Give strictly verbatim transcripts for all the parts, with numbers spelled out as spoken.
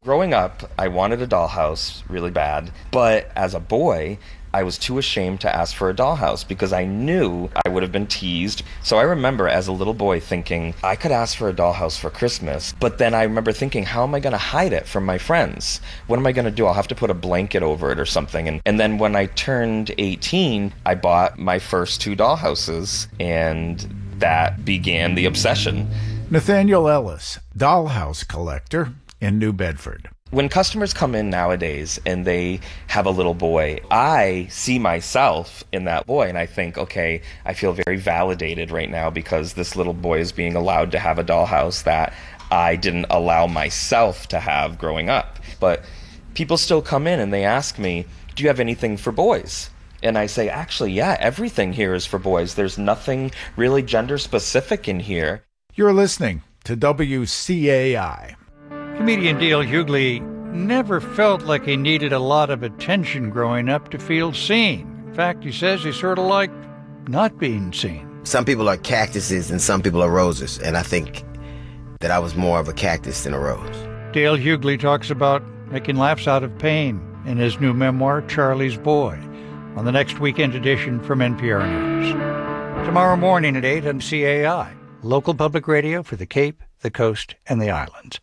growing up, I wanted a dollhouse really bad, but as a boy, I was too ashamed to ask for a dollhouse because I knew I would have been teased. So I remember as a little boy thinking, I could ask for a dollhouse for Christmas, but then I remember thinking, how am I going to hide it from my friends? What am I going to do? I'll have to put a blanket over it or something. And, and then when I turned eighteen, I bought my first two dollhouses, and that began the obsession. Nathaniel Ellis, dollhouse collector in New Bedford. When customers come in nowadays and they have a little boy, I see myself in that boy and I think, okay, I feel very validated right now because this little boy is being allowed to have a dollhouse that I didn't allow myself to have growing up. But people still come in and they ask me, do you have anything for boys? And I say, actually, yeah, everything here is for boys. There's nothing really gender specific in here. You're listening to W C A I. Comedian Dale Hughley never felt like he needed a lot of attention growing up to feel seen. In fact, he says he sort of liked not being seen. Some people are cactuses and some people are roses, and I think that I was more of a cactus than a rose. Dale Hughley talks about making laughs out of pain in his new memoir, Charlie's Boy, on the next weekend edition from N P R News. Tomorrow morning at eight on C A I, local public radio for the Cape, the Coast, and the Islands.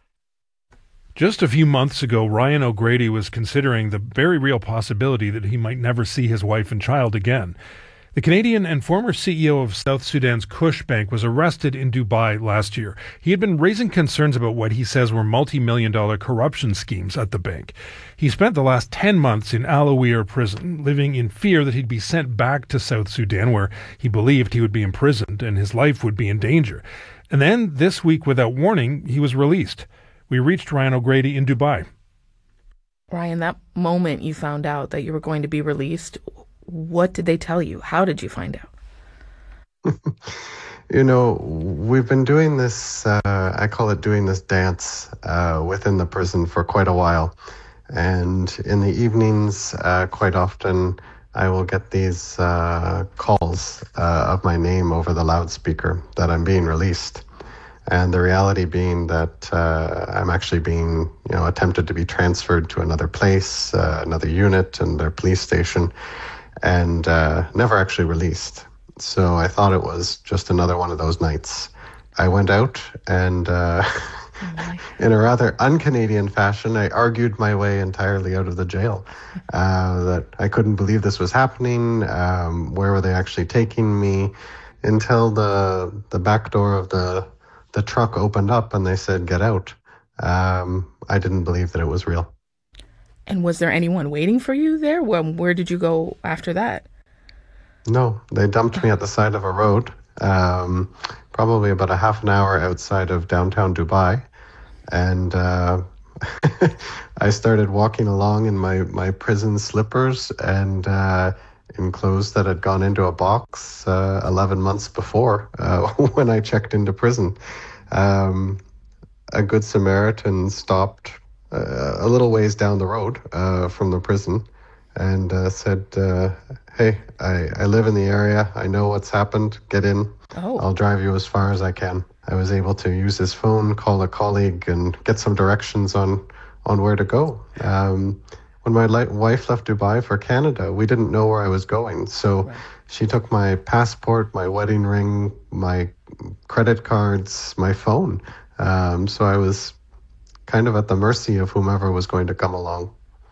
Just a few months ago, Ryan O'Grady was considering the very real possibility that he might never see his wife and child again. The Canadian and former C E O of South Sudan's Cush Bank was arrested in Dubai last year. He had been raising concerns about what he says were multi-million dollar corruption schemes at the bank. He spent the last ten months in Al Awir prison, living in fear that he'd be sent back to South Sudan, where he believed he would be imprisoned and his life would be in danger. And then, this week, without warning, he was released. We reached Ryan O'Grady in Dubai. Ryan, that moment you found out that you were going to be released, what did they tell you? How did you find out? You know, we've been doing this, uh, I call it doing this dance uh, within the prison for quite a while. And in the evenings, uh, quite often, I will get these uh, calls uh, of my name over the loudspeaker that I'm being released. And the reality being that uh, I'm actually being, you know, attempted to be transferred to another place, uh, another unit and their police station, and uh, never actually released. So I thought it was just another one of those nights. I went out and uh, in a rather un-Canadian fashion, I argued my way entirely out of the jail. Uh, that I couldn't believe this was happening. Um, where were they actually taking me? Until the the back door of the the truck opened up and they said, get out. Um, I didn't believe that it was real. And was there anyone waiting for you there? Well, where did you go after that? No, they dumped me at the side of a road, um, probably about a half an hour outside of downtown Dubai. And uh, I started walking along in my, my prison slippers and uh, in clothes that had gone into a box uh, eleven months before uh, when I checked into prison. Um, a good Samaritan stopped uh, a little ways down the road uh, from the prison and uh, said, uh, hey, I, I live in the area. I know what's happened. Get in. Oh. I'll drive you as far as I can. I was able to use his phone, call a colleague, and get some directions on, on where to go. Um, when my li- wife left Dubai for Canada, we didn't know where I was going. So right. She took my passport, my wedding ring, my credit cards, my phone. Um, so I was kind of at the mercy of whomever was going to come along.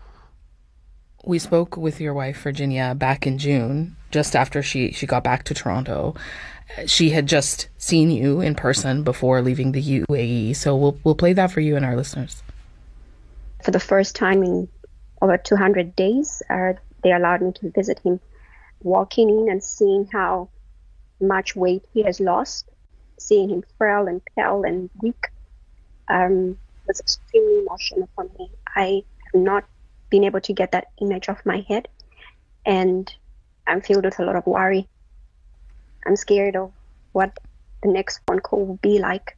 We spoke with your wife, Virginia, back in June, just after she, she got back to Toronto. She had just seen you in person before leaving the U A E. So we'll we'll play that for you and our listeners. For the first time in over two hundred days, uh, they allowed me to visit him. Walking in and seeing how much weight he has lost, seeing him frail and pale and weak, um, was extremely emotional for me. I have not been able to get that image off my head, and I'm filled with a lot of worry. I'm scared of what the next phone call will be like.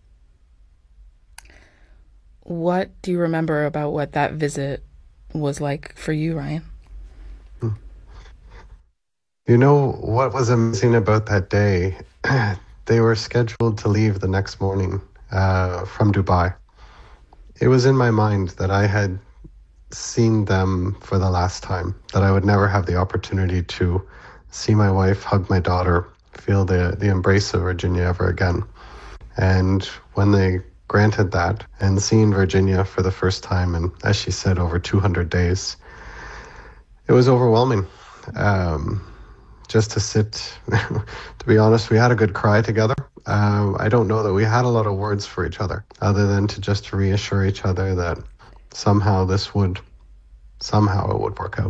What do you remember about what that visit was like for you, Ryan? You know, what was amazing about that day, they were scheduled to leave the next morning uh, from Dubai. it was in my mind that I had seen them for the last time, that I would never have the opportunity to see my wife, hug my daughter, feel the, the embrace of Virginia ever again. And when they granted that, and seeing Virginia for the first time, and as she said, over two hundred days, it was overwhelming. Um, just to sit, to be honest, we had a good cry together. Um, I don't know that we had a lot of words for each other, other than to just reassure each other that somehow this would, somehow it would work out.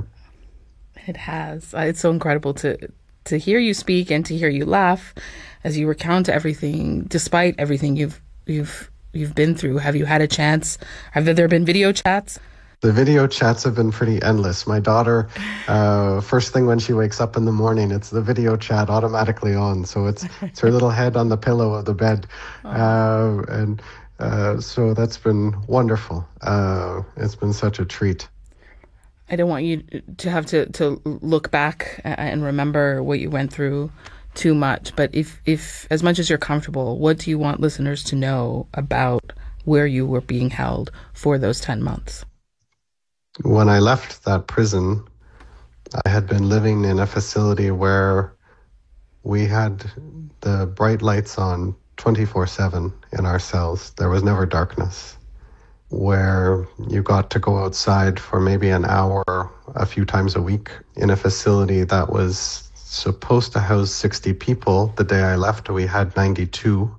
It has. It's so incredible to to hear you speak and to hear you laugh as you recount everything, despite everything you've you've you've been through. Have you had a chance? Have there been video chats? The video chats have been pretty endless. My daughter, uh, first thing when she wakes up in the morning, it's the video chat automatically on. So it's it's her little head on the pillow of the bed, uh, and uh, so that's been wonderful. Uh, it's been such a treat. I don't want you to have to, to look back and remember what you went through too much. But if, if, as much as you're comfortable, what do you want listeners to know about where you were being held for those ten months? When I left that prison, I had been living in a facility where we had the bright lights on twenty-four seven in our cells. There was never darkness, where you got to go outside for maybe an hour a few times a week in a facility that was supposed to house sixty people. The day I left, we had ninety-two.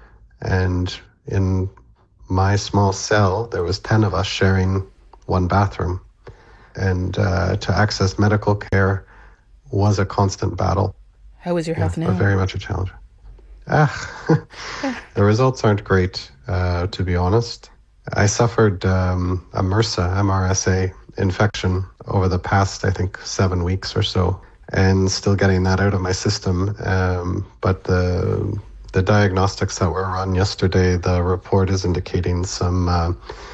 And in my small cell, there was ten of us sharing one bathroom. And uh, to access medical care was a constant battle. How is your health yeah, now? Very much a challenge. Ah, the results aren't great, uh, to be honest. I suffered um, a MRSA, M R S A infection over the past, I think, seven weeks or so, and still getting that out of my system. Um, but the the diagnostics that were run yesterday, the report is indicating some uh,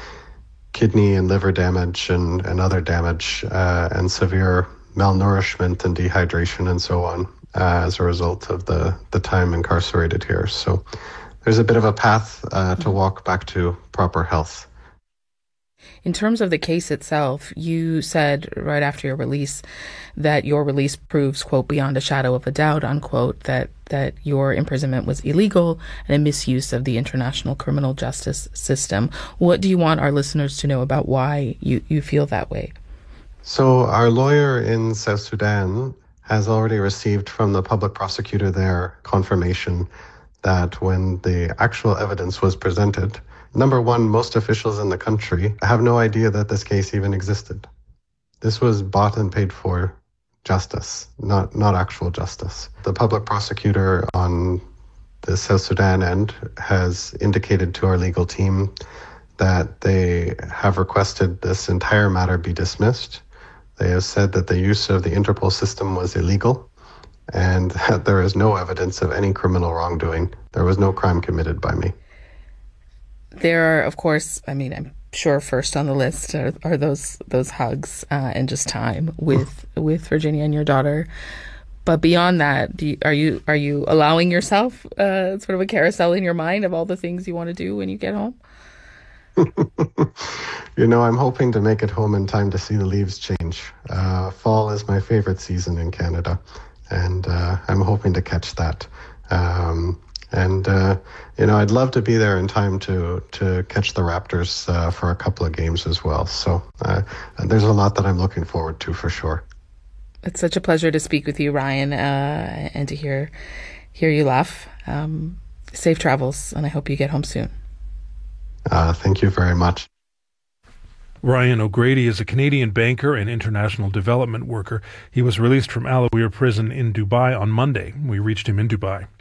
kidney and liver damage and, and other damage uh, and severe malnourishment and dehydration and so on uh, as a result of the, the time incarcerated here. So there's a bit of a path uh, to walk back to proper health. In terms of the case itself, you said right after your release that your release proves, quote, beyond a shadow of a doubt, unquote, that, that your imprisonment was illegal and a misuse of the international criminal justice system. What do you want our listeners to know about why you, you feel that way? So our lawyer in South Sudan has already received from the public prosecutor there confirmation that when the actual evidence was presented, number one, most officials in the country have no idea that this case even existed. This was bought and paid for justice, not not actual justice. The public prosecutor on the South Sudan end has indicated to our legal team that they have requested this entire matter be dismissed. They have said that the use of the Interpol system was illegal and that there is no evidence of any criminal wrongdoing. There was no crime committed by me. There are, of course, I mean, I'm sure first on the list are, are those those hugs uh, and just time with with Virginia and your daughter. But beyond that, do you, are you are you allowing yourself uh, sort of a carousel in your mind of all the things you want to do when you get home? You know, I'm hoping to make it home in time to see the leaves change. Uh, fall is my favorite season in Canada, and uh, I'm hoping to catch that. Um, And, uh, you know, I'd love to be there in time to, to catch the Raptors uh, for a couple of games as well. So uh, there's a lot that I'm looking forward to for sure. It's such a pleasure to speak with you, Ryan, uh, and to hear hear you laugh. Um, safe travels, and I hope you get home soon. Uh, thank you very much. Ryan O'Grady is a Canadian banker and international development worker. He was released from Al Awir prison in Dubai on Monday. We reached him in Dubai.